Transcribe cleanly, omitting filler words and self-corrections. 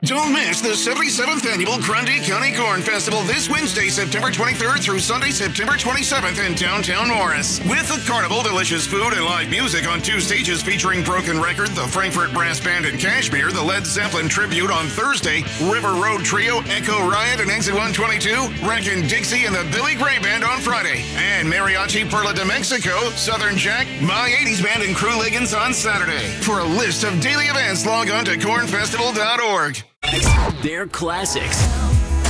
Don't miss the 77th Annual Grundy County Corn Festival this Wednesday, September 23rd through Sunday, September 27th in downtown Morris. With a carnival, delicious food, and live music on 2 stages featuring Broken Record, the Frankfurt Brass Band, and Kashmir, the Led Zeppelin Tribute on Thursday, River Road Trio, Echo Riot, and Exit 122, Wreckin' Dixie, and the Billy Gray Band on Friday. And Mariachi Perla de Mexico, Southern Jack, My 80s Band, and Crew Liggins on Saturday. For a list of daily events, log on to cornfestival.org. They're classics.